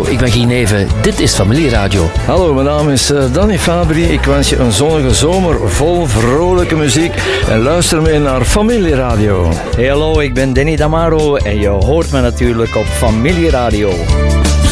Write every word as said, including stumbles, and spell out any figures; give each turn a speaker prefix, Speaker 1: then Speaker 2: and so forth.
Speaker 1: ik ben Guy Neven. Dit is Familieradio.
Speaker 2: Hallo, mijn naam is uh, Danny Fabri. Ik wens je een zonnige zomer vol vrolijke muziek. En luister mee naar Familieradio.
Speaker 3: Hey, hallo, ik ben Danny Damaro en je hoort me natuurlijk op Familieradio.